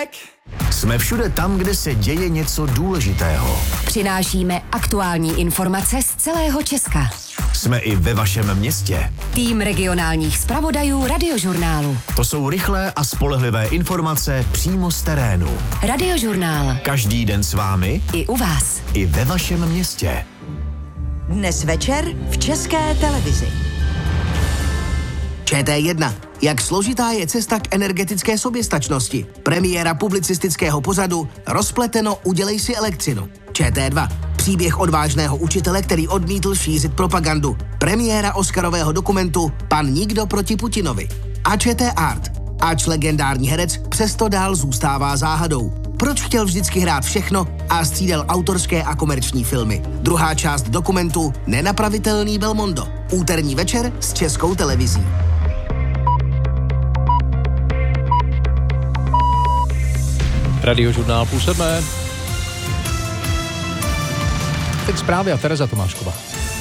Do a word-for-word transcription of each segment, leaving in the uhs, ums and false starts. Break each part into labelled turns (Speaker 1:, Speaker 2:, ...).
Speaker 1: check.
Speaker 2: Jsme všude tam, kde se děje něco důležitého.
Speaker 3: Přinášíme aktuální informace z celého Česka.
Speaker 2: Jsme i ve vašem městě.
Speaker 3: Tým regionálních zpravodajů Radiožurnálu.
Speaker 2: To jsou rychlé a spolehlivé informace přímo z terénu.
Speaker 3: Radiožurnál.
Speaker 2: Každý den s vámi.
Speaker 3: I u vás.
Speaker 2: I ve vašem městě.
Speaker 4: Dnes večer v České televizi.
Speaker 5: Č T jedna. Jak složitá je cesta k energetické soběstačnosti? Premiéra publicistického pořadu Rozpleteno, udělej si elektřinu. Č T dva. Příběh odvážného učitele, který odmítl šířit propagandu. Premiéra oscarového dokumentu Pan nikdo proti Putinovi. A Č T Art. Ač legendární herec přesto dál zůstává záhadou. Proč chtěl vždycky hrát všechno a střídal autorské a komerční filmy? Druhá část dokumentu Nenapravitelný Belmondo. Úterní večer s Českou televizí.
Speaker 6: Radiožurnál půl sedmé. Teď zprávy a Tereza Tomášková.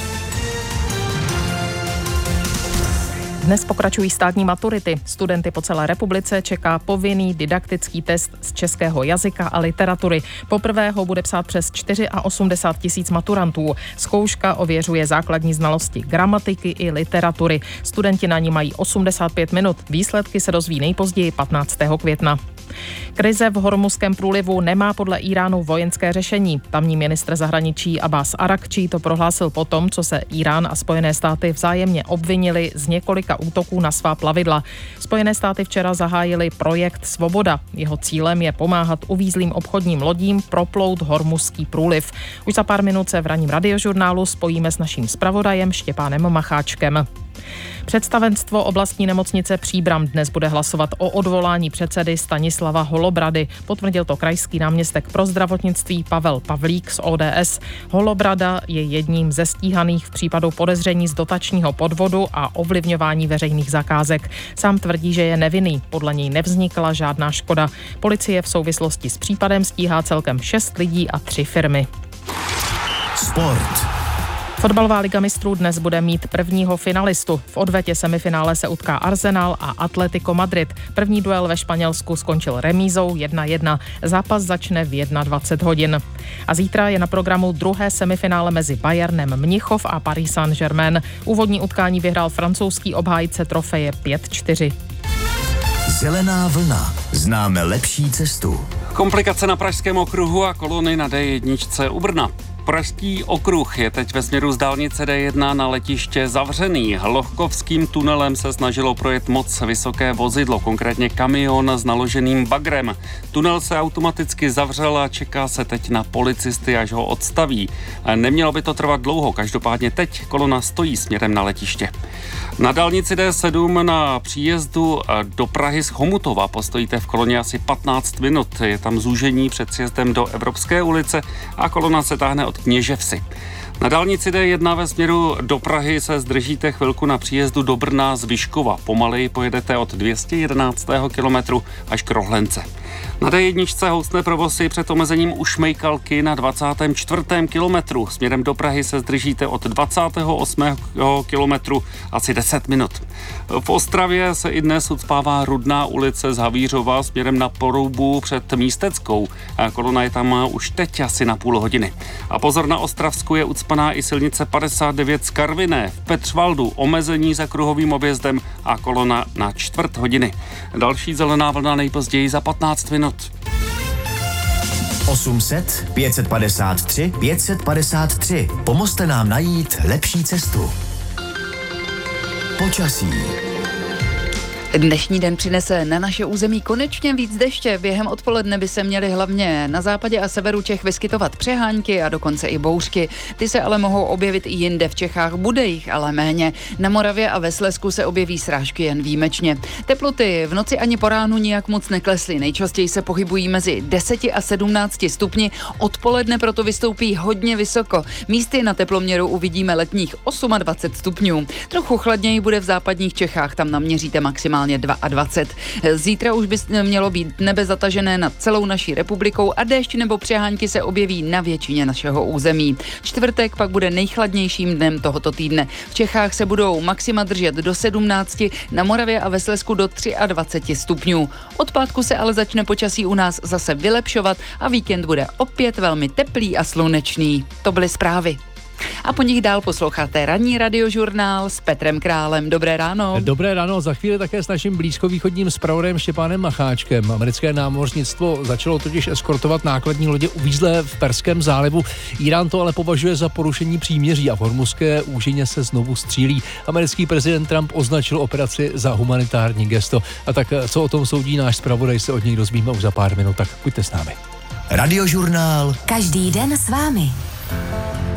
Speaker 7: Dnes pokračují státní maturity. Studenty po celé republice čeká povinný didaktický test z českého jazyka a literatury. Poprvé ho bude psát přes osmdesát čtyři tisíc maturantů. Zkouška ověřuje základní znalosti gramatiky i literatury. Studenti na ní mají osmdesát pět minut. Výsledky se dozví nejpozději patnáctého května. Krize v Hormuzském průlivu nemá podle Íránu vojenské řešení. Tamní ministr zahraničí Abbas Arakčí to prohlásil po tom, co se Írán a Spojené státy vzájemně obvinili z několika útoků na svá plavidla. Spojené státy včera zahájili projekt Svoboda. Jeho cílem je pomáhat uvízlým obchodním lodím proplout Hormuzský průliv. Už za pár minut se v ranním radiožurnálu spojíme s naším zpravodajem Štěpánem Macháčkem. Představenstvo oblastní nemocnice Příbram dnes bude hlasovat o odvolání předsedy Stanislava Holobrady. Potvrdil to krajský náměstek pro zdravotnictví Pavel Pavlík z O D S. Holobrada je jedním ze stíhaných v případu podezření z dotačního podvodu a ovlivňování veřejných zakázek. Sám tvrdí, že je nevinný. Podle něj nevznikla žádná škoda. Policie v souvislosti s případem stíhá celkem šest lidí a tři firmy.
Speaker 2: Sport.
Speaker 7: Fotbalová liga mistrů dnes bude mít prvního finalistu. V odvetě semifinále se utká Arsenal a Atletico Madrid. První duel ve Španělsku skončil remízou jedna jedna. Zápas začne v dvacet jedna hodin. A zítra je na programu druhé semifinále mezi Bayernem Mnichov a Paris Saint-Germain. Úvodní utkání vyhrál francouzský obhájce trofeje pět čtyři.
Speaker 2: Zelená vlna. Známe lepší cestu.
Speaker 1: Komplikace na Pražském okruhu a kolony na D jedna u Brna. Pražský okruh je teď ve směru z dálnice D jedna na letiště zavřený. Hlohkovským tunelem se snažilo projet moc vysoké vozidlo, konkrétně kamion s naloženým bagrem. Tunel se automaticky zavřel a čeká se teď na policisty, až ho odstaví. Nemělo by to trvat dlouho, každopádně teď kolona stojí směrem na letiště. Na dálnici D sedm na příjezdu do Prahy z Chomutova postojíte v koloně asi patnáct minut. Je tam zúžení před sjezdem do Evropské ulice a kolona se táhne od Kněževsi. Na dálnici D jedna ve směru do Prahy se zdržíte chvilku na příjezdu do Brna z Vyškova. Pomaleji pojedete od dvě stě jedenáctého kilometru až k Rohlence. Na D jedna houstne provozy před omezením u Šmejkalky na dvacátém čtvrtém kilometru. Směrem do Prahy se zdržíte od dvacátého osmého kilometru asi deset minut. V Ostravě se i dnes ucpává Rudná ulice z Havířova směrem na Porubu před Místeckou. Kolona je tam už teď asi na půl hodiny. A pozor, na Ostravsku je ucpaná i silnice padesát devět z Karviné. V Petřvaldu omezení za kruhovým objezdem a kolona na čtvrt hodiny. Další zelená vlna nejpozději za patnáct minut.
Speaker 2: osm set, pět set padesát tři, pět set padesát tři. Pomozte nám najít lepší cestu. Počasí.
Speaker 8: Dnešní den přinese na naše území konečně víc deště. Během odpoledne by se měly hlavně na západě a severu Čech vyskytovat přehánky a dokonce i bouřky. Ty se ale mohou objevit i jinde v Čechách, bude jich ale méně. Na Moravě a ve Slezsku se objeví srážky jen výjimečně. Teploty v noci ani po ránu nijak moc neklesly. Nejčastěji se pohybují mezi deseti a sedmnácti stupni. Odpoledne proto vystoupí hodně vysoko. Místy na teploměru uvidíme letních dvacet osm stupňů. Trochu chladněji bude v západních Čechách, tam naměříte maximálně maximálně dvacet dva. Zítra už by mělo být nebe zatažené nad celou naší republikou a déšť nebo přehánky se objeví na většině našeho území. Čtvrtek pak bude nejchladnějším dnem tohoto týdne. V Čechách se budou maxima držet do sedmnácti, na Moravě a ve Slezsku do dvacet tři stupňů. Od pátku se ale začne počasí u nás zase vylepšovat a víkend bude opět velmi teplý a slunečný. To byly zprávy. A po nich dál posloucháte ranní radiožurnál s Petrem Králem. Dobré ráno.
Speaker 6: Dobré ráno, za chvíli také s naším blízkovýchodním zpravodajem Štěpánem Macháčkem. Americké námořnictvo začalo totiž eskortovat nákladní lodě uvízlé v Perském zálivu. Irán to ale považuje za porušení příměří a v Hormuzské úžině se znovu střílí. Americký prezident Trump označil operaci za humanitární gesto. A tak co o tom soudí náš zpravodaj, se od něj dozvíme už za pár minut, tak pojďte s námi.
Speaker 2: Radiožurnál.
Speaker 3: Každý den s vámi.